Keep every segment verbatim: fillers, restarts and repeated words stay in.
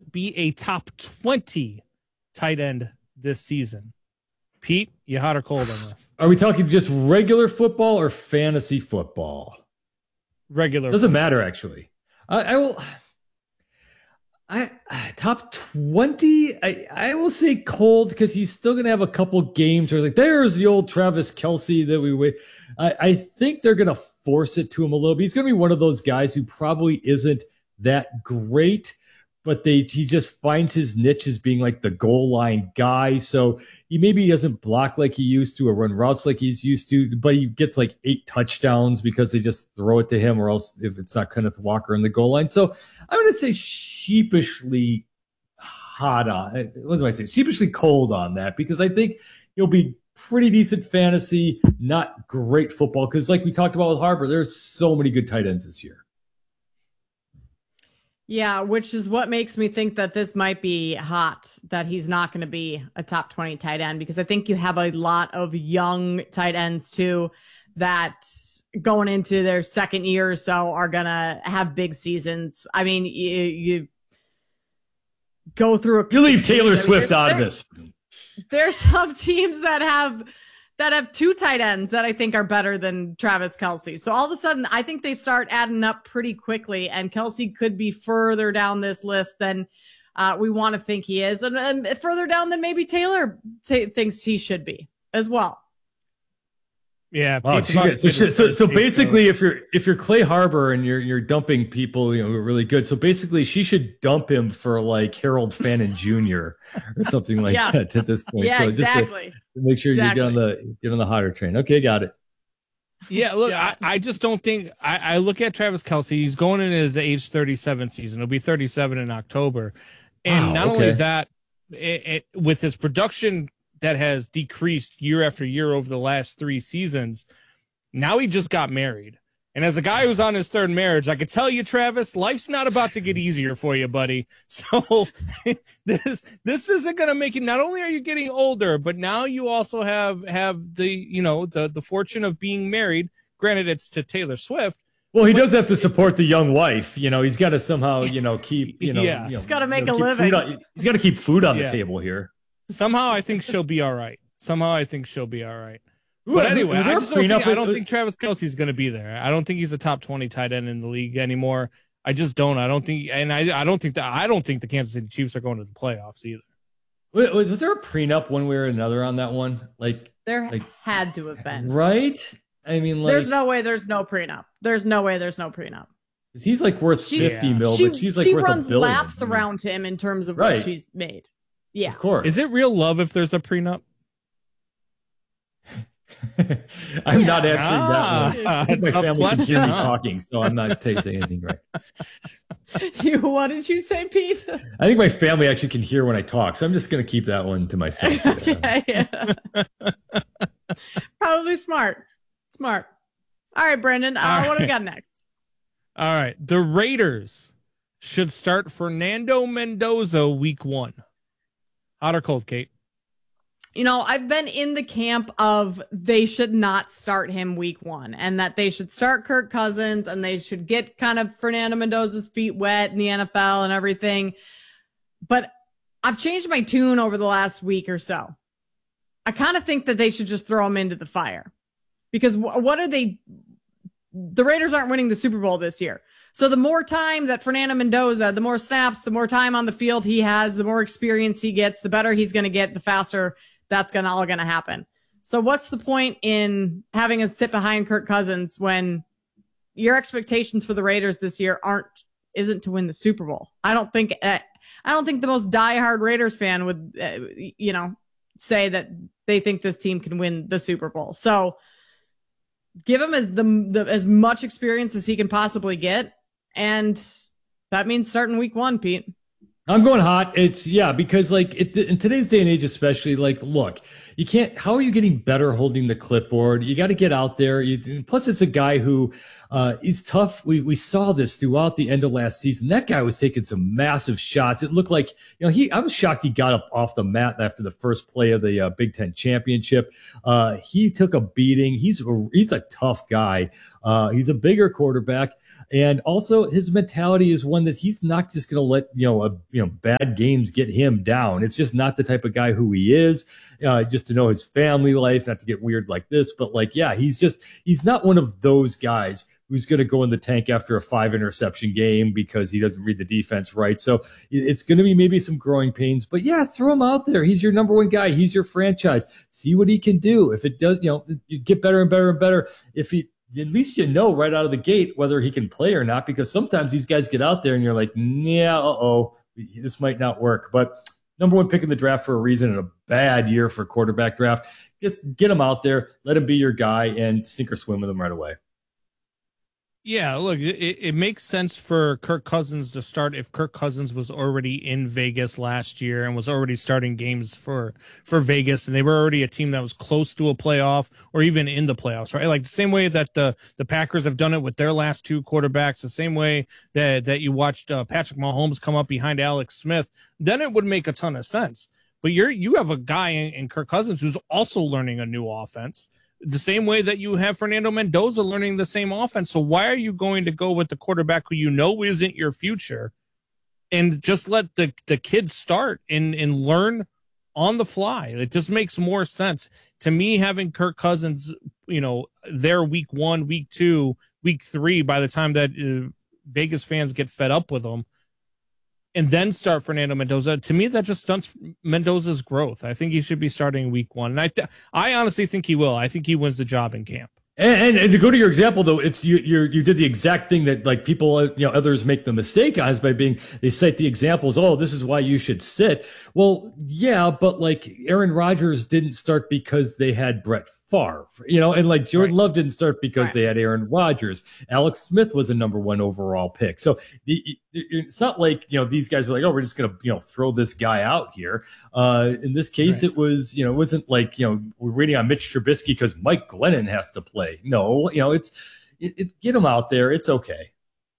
be a top twenty tight end this season? Pete, you hot or cold on this? Are we talking just regular football or fantasy football? Regular. Doesn't football. matter, actually. I, I will... I top twenty. I, I will say cold because he's still going to have a couple games where it's like, there's the old Travis Kelce that we wait. I, I think they're going to force it to him a little bit. He's going to be one of those guys who probably isn't that great, but they he just finds his niche as being like the goal line guy. So he maybe doesn't block like he used to or run routes like he's used to, but he gets like eight touchdowns because they just throw it to him, or else if it's not Kenneth Walker in the goal line. So I'm going to say sheepishly hot on, what do I say? Sheepishly cold on that, because I think he'll be pretty decent fantasy, not great football. Because like we talked about with Harbor, there's so many good tight ends this year. Yeah, which is what makes me think that this might be hot, that he's not going to be a top twenty tight end, because I think you have a lot of young tight ends too that going into their second year or so are going to have big seasons. I mean, you, you go through a... You leave Taylor Swift out of this. There's some teams that have... that have two tight ends that I think are better than Travis Kelce. So all of a sudden, I think they start adding up pretty quickly, and Kelce could be further down this list than uh, we want to think he is, and, and further down than maybe Taylor t- thinks he should be as well. Yeah. Wow, so, so, so, so basically, if you're if you're Clay Harbor and you're you're dumping people, you know, who are really good, so basically she should dump him for like Harold Fannin Junior or something like yeah. that at this point. Yeah, so exactly. Just to, to make sure exactly. you get on the get on the hotter train. Okay, got it. Yeah, look, yeah. I, I just don't think I, I look at Travis Kelce. He's going in his age thirty-seven season. He'll be thirty-seven in October, and wow, not okay. only that, it, it, with his production that has decreased year after year over the last three seasons. Now he just got married. And as a guy who's on his third marriage, I could tell you, Travis, life's not about to get easier for you, buddy. So this this isn't going to make you, not only are you getting older, but now you also have have the, you know, the, the fortune of being married. Granted, it's to Taylor Swift. Well, he does have to support the young wife. You know, he's got to somehow, you know, keep, you know, yeah. you know, he's got to make you know, a living. On, he's got to keep food on yeah. the table here. Somehow I think she'll be all right. Somehow I think she'll be all right. Ooh, but anyway, I just don't think, I don't with, think Travis Kelce is going to be there. I don't think he's a top twenty tight end in the league anymore. I just don't. I don't think, and I, I don't think that I don't think the Kansas City Chiefs are going to the playoffs either. Was, was there a prenup one way or another on that one? Like there like, had to have been, right? I mean, like, there's no way. There's no prenup. There's no way. There's no prenup. He's like worth she's, fifty yeah. mil, she, but she's like she worth runs a billion. laps around him in terms of right. what she's made. Yeah, of course. Is it real love if there's a prenup? I'm yeah. not answering ah, that one. I think my family question, can hear me huh? talking, so I'm not saying anything right. You, what did you say, Pete? I think my family actually can hear when I talk, so I'm just going to keep that one to myself. Okay, yeah. Probably smart. Smart. All right, Brandon, uh, All what do we right. got next? All right. The Raiders should start Fernando Mendoza week one. Hot or cold, Kate? You know, I've been in the camp of they should not start him week one, and that they should start Kirk Cousins, and they should get kind of Fernando Mendoza's feet wet in the N F L and everything. But I've changed my tune over the last week or so. I kind of think that they should just throw him into the fire, because w- what are they? The Raiders aren't winning the Super Bowl this year. So the more time that Fernando Mendoza, the more snaps, the more time on the field he has, the more experience he gets, the better he's going to get, the faster that's gonna all going to happen. So what's the point in having us sit behind Kirk Cousins when your expectations for the Raiders this year aren't isn't to win the Super Bowl? I don't think uh, I don't think the most diehard Raiders fan would uh, you know say that they think this team can win the Super Bowl. So give him as the, the as much experience as he can possibly get, and that means starting week one, Pete. I'm going hot. It's yeah, because like it, in today's day and age, especially, like, look, you can't, how are you getting better holding the clipboard? You got to get out there. You, plus it's a guy who, uh, is tough. We, we saw this throughout the end of last season. That guy was taking some massive shots. It looked like, you know, he, I was shocked he got up off the mat after the first play of the uh, Big Ten championship. Uh, he took a beating. He's, a, he's a tough guy. Uh, he's a bigger quarterback. And also his mentality is one that he's not just going to let, you know, a, you know, bad games get him down. It's just not the type of guy who he is. Uh, just to know his family life, not to get weird like this, but like, yeah, he's just, he's not one of those guys who's going to go in the tank after a five interception game because he doesn't read the defense right. So it's going to be maybe some growing pains, but yeah, throw him out there. He's your number one guy. He's your franchise. See what he can do. If it does, you know, you get better and better and better. If he, at least you know right out of the gate whether he can play or not, because sometimes these guys get out there and you're like, yeah, uh-oh, this might not work. But number one pick in the draft for a reason and a bad year for quarterback draft. Just get him out there, let him be your guy, and sink or swim with him right away. Yeah, look, it, it makes sense for Kirk Cousins to start if Kirk Cousins was already in Vegas last year and was already starting games for, for Vegas, and they were already a team that was close to a playoff or even in the playoffs, right? Like the same way that the, the Packers have done it with their last two quarterbacks, the same way that, that you watched uh, Patrick Mahomes come up behind Alex Smith, then it would make a ton of sense. But you're you have a guy in, in Kirk Cousins who's also learning a new offense, the same way that you have Fernando Mendoza learning the same offense. So why are you going to go with the quarterback who you know isn't your future and just let the, the kids start and, and learn on the fly? It just makes more sense to me having Kirk Cousins, you know, there week one, week two, week three, by the time that uh, Vegas fans get fed up with them, and then start Fernando Mendoza. To me, that just stunts Mendoza's growth. I think he should be starting week one. And I th- I honestly think he will. I think he wins the job in camp. And, and, and to go to your example, though, it's you you you did the exact thing that like people, you know, others make the mistake on, is by being, they cite the examples. Oh, this is why you should sit. Well, yeah, but like Aaron Rodgers didn't start because they had Brett Favre, you know, and like Jordan right. Love didn't start because right. they had Aaron Rodgers. Alex Smith was a number one overall pick. So the, it's not like, you know, these guys were like, oh, we're just going to, you know, throw this guy out here. Uh, in this case, right. it was, you know, it wasn't like, you know, we're waiting on Mitch Trubisky because Mike Glennon has to play. No, you know, it's, it, it, get him out there. It's okay.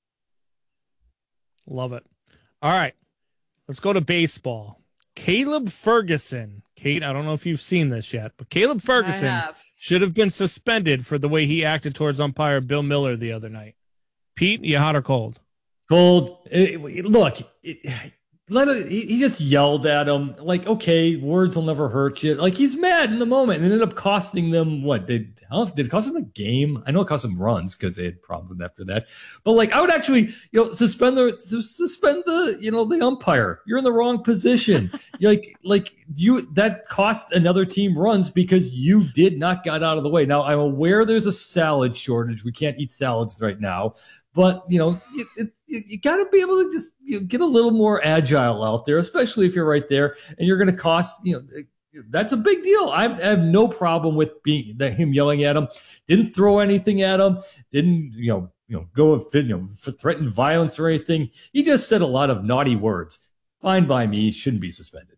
Love it. All right, let's go to baseball. Caleb Ferguson. Kate, I don't know if you've seen this yet, but Caleb Ferguson have. should have been suspended for the way he acted towards umpire Bill Miller the other night. Pete, you hot or cold? Cold. It, look, it, let it, he just yelled at him. Like, okay, words will never hurt you. Like, he's mad in the moment and it ended up costing them what? Did, I don't know, did it cost them a game? I know it cost them runs because they had problems after that. But like, I would actually, you know, suspend the suspend the, you know, the umpire. You're in the wrong position. like, like you that cost another team runs because you did not get out of the way. Now, I'm aware there's a salad shortage. We can't eat salads right now. But, you know, it, it, you got to be able to just you know, get a little more agile out there, especially if you're right there and you're going to cost, you know, that's a big deal. I have no problem with being him yelling at him. Didn't throw anything at him. Didn't, you know, you know, go you know, threaten violence or anything. He just said a lot of naughty words. Fine by me. Shouldn't be suspended.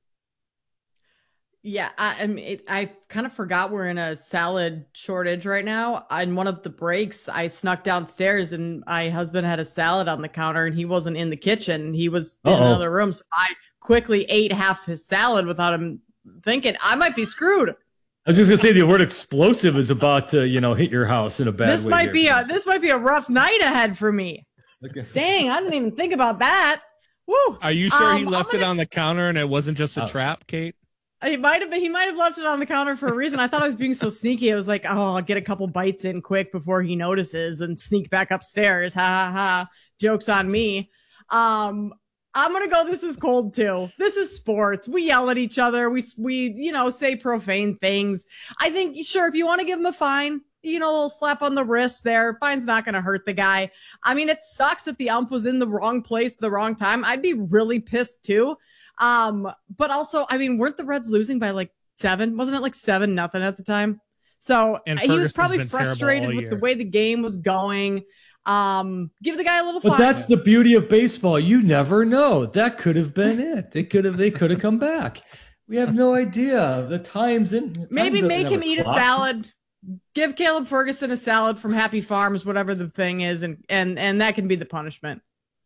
Yeah, I, I mean, it, I kind of forgot we're in a salad shortage right now. On one of the breaks, I snuck downstairs and my husband had a salad on the counter and he wasn't in the kitchen. He was in Uh-oh. another room. So I quickly ate half his salad without him thinking I might be screwed. I was just gonna say the word explosive is about to, you know, hit your house in a bad this way. This might here. be a this might be a rough night ahead for me. Okay. Dang, I didn't even think about that. Woo. Are you sure um, he left gonna... it on the counter and it wasn't just a oh. trap, Kate? He might have been. He might have left it on the counter for a reason. I thought I was being so sneaky. I was like, "Oh, I'll get a couple bites in quick before he notices and sneak back upstairs." Ha ha ha! Jokes on me. Um, I'm gonna go. This is cold too. This is sports. We yell at each other. We we you know say profane things. I think sure if you want to give him a fine, you know, a little slap on the wrist there. Fine's not gonna hurt the guy. I mean, it sucks that the ump was in the wrong place at the wrong time. I'd be really pissed too. Um, but also, I mean, weren't the Reds losing by like seven? Wasn't it like seven nothing at the time? So he was probably frustrated with the way the game was going. Um, give the guy a little fine. But that's the beauty of baseball. You never know. That could have been it. They could have. They could have come back. We have no idea. The times in maybe time make him eat a salad. Give Caleb Ferguson a salad from Happy Farms, whatever the thing is, and and and that can be the punishment.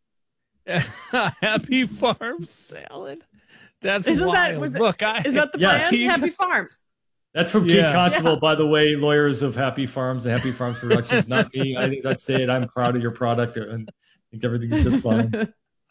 Happy Farms salad. That's Isn't wild. That, was Look, it, I, is that the yeah, brand? he, Happy Farms. That's from Yeah. King Constable, Yeah. by the way, lawyers of Happy Farms and Happy Farms Productions, not me. I think that's it. I'm proud of your product and I think everything is just fine.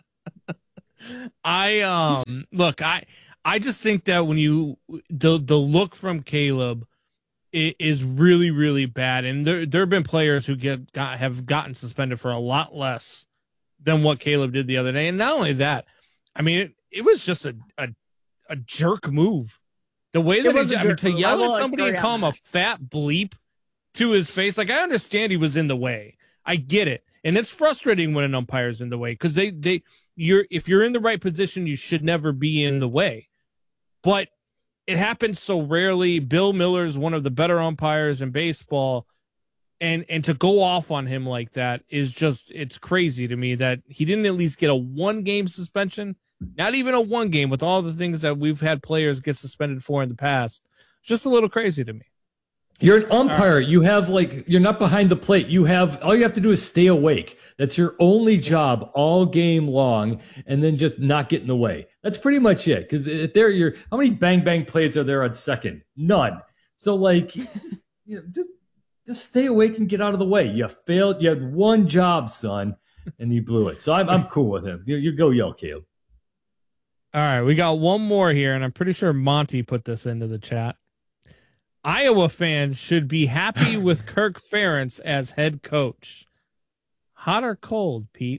I um look, I I just think that when you the the look from Caleb i- is really really bad, and there there have been players who get got have gotten suspended for a lot less than what Caleb did the other day, and not only that, I mean it, it was just a, a a jerk move. The way that was he, a I mean, jerk to move. yell I will at somebody and agree call on him a that. fat bleep to his face, like I understand he was in the way. I get it, and it's frustrating when an umpire's in the way because they they you're if you're in the right position, you should never be in the way. But it happens so rarely. Bill Miller is one of the better umpires in baseball, and and to go off on him like that is just it's crazy to me that he didn't at least get a one game suspension, not even a one game with all the things that we've had players get suspended for in the past. Just a little crazy to me. You're an umpire. You have like you're not behind the plate. You have all you have to do is stay awake. That's your only job all game long, and then just not get in the way. That's pretty much it. Because there, you're how many bang bang plays are there on second? None. So like, just, you know, just just stay awake and get out of the way. You failed. You had one job, son, and you blew it. So I'm I'm cool with him. You, you go yell, Caleb. All right, we got one more here, and I'm pretty sure Monty put this into the chat. Iowa fans should be happy with Kirk Ferentz as head coach. Hot or cold, Pete?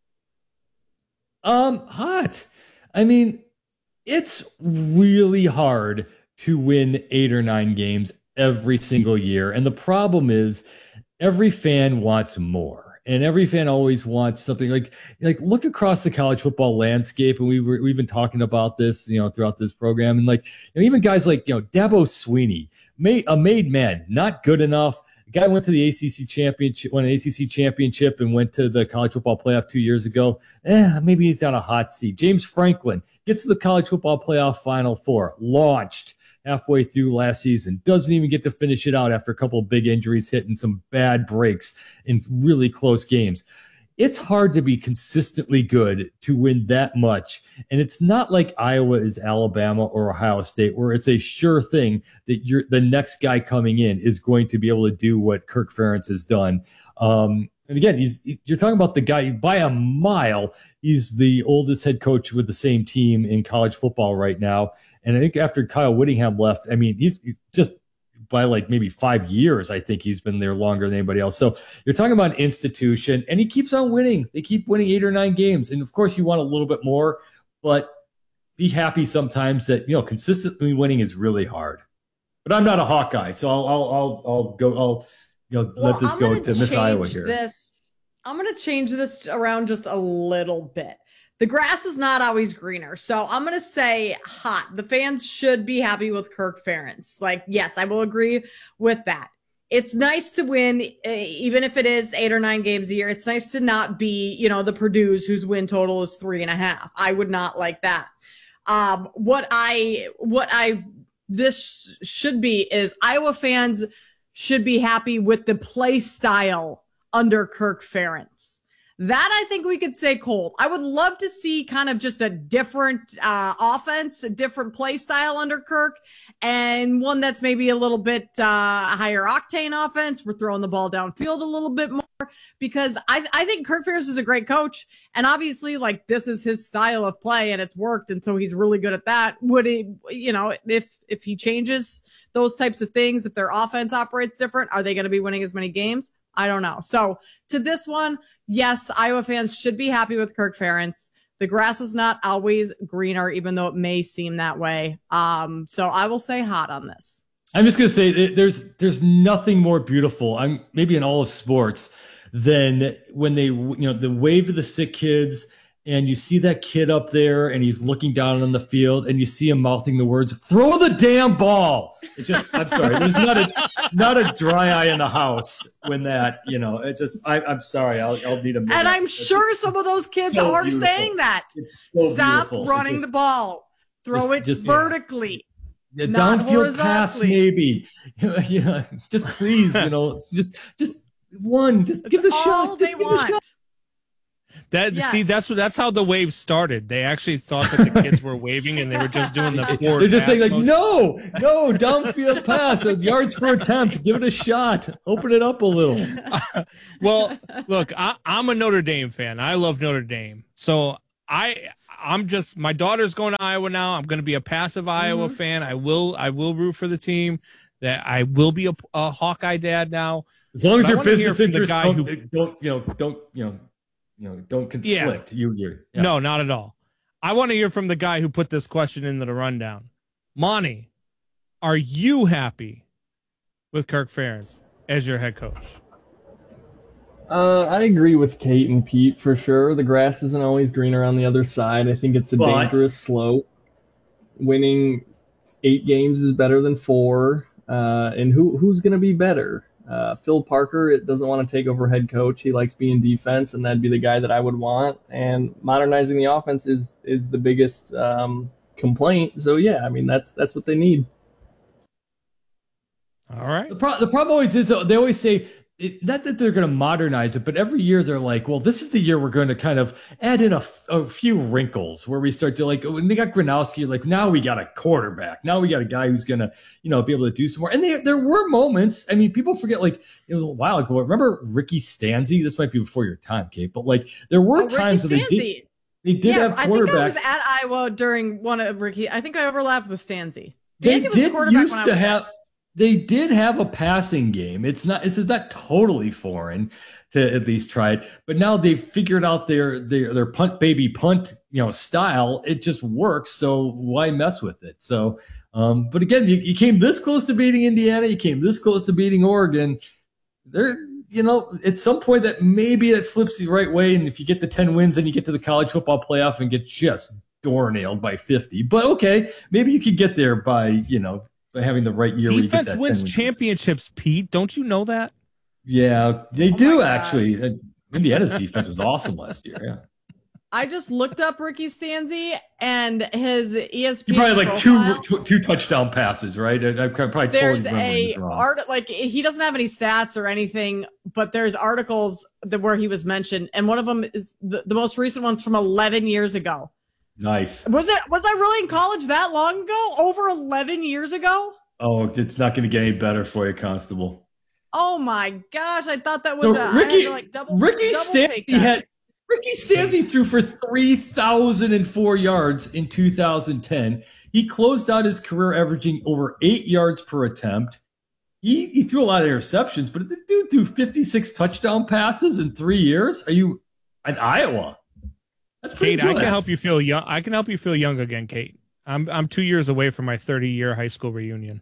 Um, hot. I mean, it's really hard to win eight or nine games every single year. And the problem is every fan wants more. And every fan always wants something like like look across the college football landscape, and we were, we've been talking about this, you know, throughout this program, and like you know, even guys like you know Dabo Swinney, made, a made man, not good enough. The guy went to the A C C championship, won an A C C championship, and went to the college football playoff two years ago. Eh, maybe he's on a hot seat. James Franklin gets to the college football playoff Final Four, launched halfway through last season, doesn't even get to finish it out after a couple of big injuries hit and some bad breaks in really close games. It's hard to be consistently good to win that much. And it's not like Iowa is Alabama or Ohio State, where it's a sure thing that you're, the next guy coming in is going to be able to do what Kirk Ferentz has done. Um, and again, he's, you're talking about the guy by a mile. He's the oldest head coach with the same team in college football right now. And I think after Kyle Whittingham left, I mean, he's just by like maybe five years, I think he's been there longer than anybody else. So you're talking about an institution, and he keeps on winning. They keep winning eight or nine games. And of course, you want a little bit more, but be happy sometimes that, you know, consistently winning is really hard. But I'm not a Hawkeye, so I'll, I'll, I'll, I'll go, I'll, you know, Well, let this I'm go gonna to Miss change Iowa here. This, I'm going to change this around just a little bit. The grass is not always greener. So I'm going to say hot. The fans should be happy with Kirk Ferentz. Like, yes, I will agree with that. It's nice to win, even if it is eight or nine games a year. It's nice to not be, you know, the Purdue's whose win total is three and a half. I would not like that. Um, what I, what I, this should be is Iowa fans should be happy with the play style under Kirk Ferentz. That I think we could say cold. I would love to see kind of just a different uh, offense, a different play style under Kirk, and one that's maybe a little bit uh, higher octane offense. We're throwing the ball downfield a little bit more because I, I think Kirk Ferentz is a great coach, and obviously, like this is his style of play, and it's worked, and so he's really good at that. Would he, you know, if if he changes those types of things, if their offense operates different, are they going to be winning as many games? I don't know. So to this one, yes, Iowa fans should be happy with Kirk Ferentz. The grass is not always greener, even though it may seem that way. Um, so I will say hot on this. I'm just going to say there's there's nothing more beautiful, I'm maybe in all of sports, than when they, you know, the wave to the sick kids, and you see that kid up there and he's looking down on the field and you see him mouthing the words, throw the damn ball. It just, I'm sorry. There's not a, not a dry eye in the house when that, you know, it just, I, I'm sorry. I'll, I'll need a minute. And I'm It's sure some of those kids so are beautiful. saying that. It's so Stop beautiful. running It just, the ball. Throw just- it just- vertically. the not downfield pass, horizontally. maybe, you know, just please, you know, it's just, just one, just give it a All shot. they Just give it a shot. want. That Yes. see, that's what that's how the wave started. They actually thought that the kids were waving, and they were just doing the forward. They're just pass saying like, motion. no, no, downfield pass, yards per attempt. Give it a shot. Open it up a little. Well, look, I, I'm a Notre Dame fan. I love Notre Dame, so I I'm just my daughter's going to Iowa now. I'm going to be a passive Iowa Mm-hmm. fan. I will I will root for the team. That I will be a, a Hawkeye dad now. As long as But I your wanna hear business from the interests guy don't, who- don't, you know, don't, you know, you know, don't conflict. You, you're yeah. No, not at all. I want to hear from the guy who put this question into the rundown. Monty, are you happy with Kirk Ferentz as your head coach? Uh, I agree with Kate and Pete for sure. The grass isn't always greener on the other side. I think it's a But- dangerous slope. Winning eight games is better than four. Uh, and who who's going to be better? Uh, Phil Parker it doesn't want to take over head coach. He likes being defense, and that'd be the guy that I would want. And modernizing the offense is is the biggest um, complaint. So yeah, I mean that's that's what they need. All right. The, pro- the problem always is uh, they always say it, not that they're going to modernize it, but every year they're like, well, this is the year we're going to kind of add in a, f- a few wrinkles where we start to like when they got Gronowski, like now we got a quarterback, now we got a guy who's going to you know be able to do some more. And they, there were moments. I mean, people forget like it was a while ago. Remember Ricky Stanzi? This might be before your time, Kate, but like there were Oh, Ricky times where they did Stanzi. they did yeah, have I think I quarterbacks. was at Iowa during one of Ricky. I think I overlapped with Stanzi. They Stanzi was did quarterback used when I to was have. there. They did have a passing game. It's not. This is not totally foreign to at least try it. But now they've figured out their their their punt baby punt you know style. It just works. So why mess with it? So, um, but again, you, you came this close to beating Indiana. You came this close to beating Oregon. There, you know, at some point that maybe that flips the right way. And if you get the ten wins, then you get to the college football playoff and get just door nailed by fifty. But okay, maybe you could get there by you know. By having the right year where you get Defense that wins ten wins. championships, Pete. Don't you know that? Yeah, they Oh do my gosh. actually. Uh, Indiana's defense was awesome last year. Yeah, I just looked up Ricky Stanzi and his E S P he N probably had like two, profile. two two touchdown passes, right? I, I probably There's totally remember a he's wrong. art like he doesn't have any stats or anything, but there's articles that where he was mentioned, and one of them is the, the most recent one's from eleven years ago. Nice. Was it? Was I really in college that long ago? Over eleven years ago? Oh, it's not going to get any better for you, Constable. Oh my gosh! I thought that was So a, I had Ricky, to, like, double, Ricky double take Stanzi that. had Ricky Stanzi threw for three thousand four yards in two thousand ten. He closed out his career averaging over eight yards per attempt. He he threw a lot of interceptions, but the dude threw fifty-six touchdown passes in three years. Are you at Iowa? That's pretty Kate, I good. can help you feel young. I can help you feel young again, Kate. I'm I'm two years away from my thirty year high school reunion.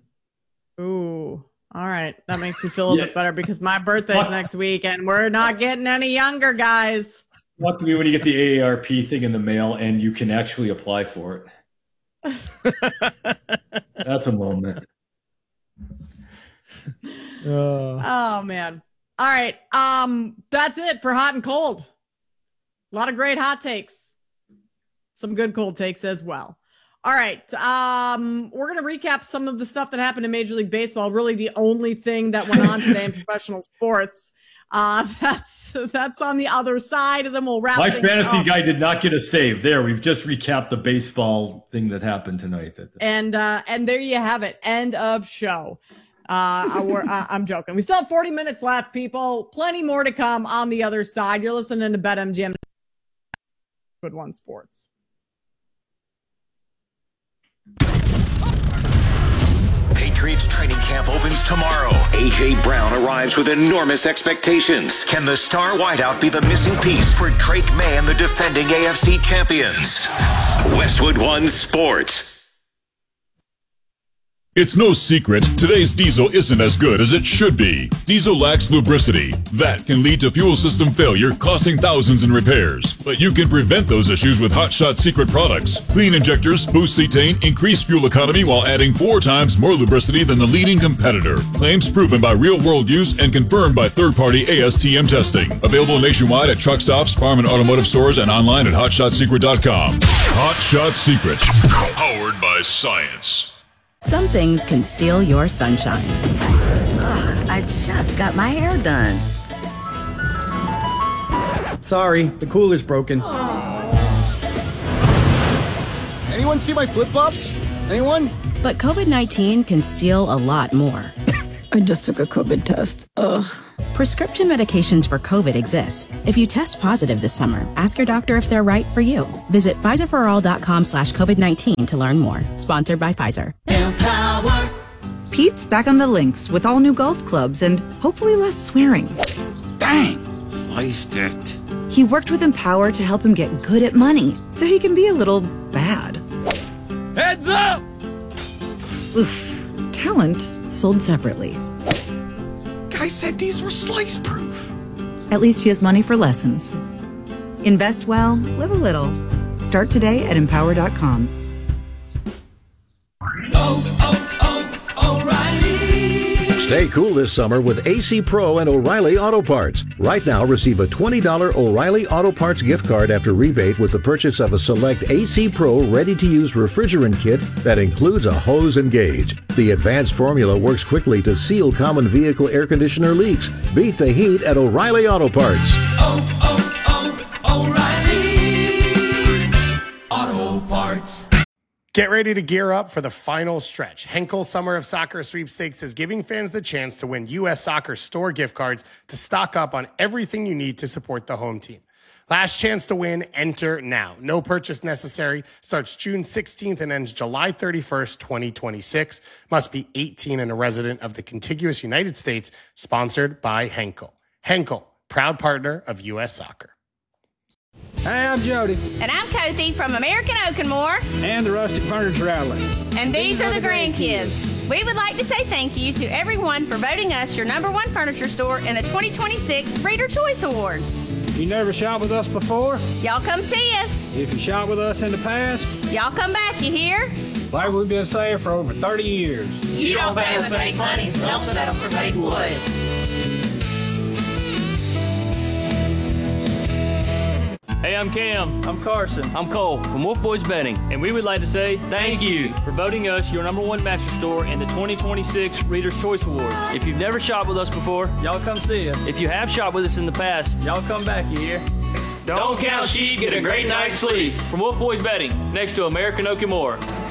Ooh. All right. That makes me feel a little Yeah. bit better because my birthday's next week and we're not getting any younger, guys. Talk to me when you get the A A R P thing in the mail and you can actually apply for it. That's a moment. Uh, Oh man. All right. Um, that's it for hot and cold. A lot of great hot takes. Some good cold takes as well. All right. Um, we're gonna recap some of the stuff that happened in Major League Baseball. Really the only thing that went on today in professional sports. Uh, that's that's on the other side, and then we'll wrap My things fantasy up. guy did not get a save. There, we've just recapped the baseball thing that happened tonight. And uh, and there you have it. End of show. Uh, we're, uh, I'm joking. We still have forty minutes left, people. Plenty more to come on the other side. You're listening to BetMGM. Good One Sports. Patriots training camp opens tomorrow. A J. Brown arrives with enormous expectations. Can the star wideout be the missing piece for Drake May and the defending A F C champions? Westwood One Sports. It's no secret, today's diesel isn't as good as it should be. Diesel lacks lubricity. That can lead to fuel system failure, costing thousands in repairs. But you can prevent those issues with Hot Shot Secret products. Clean injectors, boost cetane, increase fuel economy while adding four times more lubricity than the leading competitor. Claims proven by real-world use and confirmed by third-party A S T M testing. Available nationwide at truck stops, farm and automotive stores, and online at hot shot secret dot com. Hot Shot Secret. Powered by science. Some things can steal your sunshine. Ugh, I just got my hair done. Sorry, the cooler's broken. Anyone see my flip-flops? Anyone? But COVID nineteen can steal a lot more. I just took a COVID test. Ugh. Prescription medications for COVID exist. If you test positive this summer, ask your doctor if they're right for you. Visit Pfizerforall.com slash COVID-19 to learn more. Sponsored by Pfizer. Empower. Pete's back on the links with all new golf clubs and hopefully less swearing. Dang! Sliced it. He worked with Empower to help him get good at money, so he can be a little bad. Heads up! Oof. Talent sold separately. Guy said these were slice-proof. At least he has money for lessons. Invest well, live a little. Start today at empower dot com. Oh, oh, oh, O'Reilly. Stay cool this summer with A C Pro and O'Reilly Auto Parts. Right now, receive a twenty dollars O'Reilly Auto Parts gift card after rebate with the purchase of a select A C Pro ready-to-use refrigerant kit that includes a hose and gauge. The advanced formula works quickly to seal common vehicle air conditioner leaks. Beat the heat at O'Reilly Auto Parts. Oh, oh, oh, O'Reilly Auto Parts. Get ready to gear up for the final stretch. Henkel Summer of Soccer Sweepstakes is giving fans the chance to win U S Soccer store gift cards to stock up on everything you need to support the home team. Last chance to win, enter now. No purchase necessary. Starts June sixteenth and ends July thirty-first, twenty twenty-six. Must be eighteen and a resident of the contiguous United States. Sponsored by Henkel. Henkel, proud partner of U S Soccer. Hey, I'm Jody. And I'm Cozy from American Oak and More. And the Rustic Furniture Outlet. And these, these are, are the grandkids. grandkids. We would like to say thank you to everyone for voting us your number one furniture store in the twenty twenty-six Reader Choice Awards. You never shot with us before? Y'all come see us. If you shot with us in the past? Y'all come back, you hear? Like we've been saying for over thirty years. You, you don't pay with fake money, so don't settle for fake wood. Hey, I'm Cam. I'm Carson. I'm Cole from Wolf Boys Betting, and we would like to say thank you for voting us your number one mattress store in the twenty twenty-six Reader's Choice Awards. If you've never shopped with us before, y'all come see us. If you have shopped with us in the past, y'all come back, you hear? Don't, Don't count sheep, get a great night's sleep. From Wolf Boys Betting, next to American Oak and More.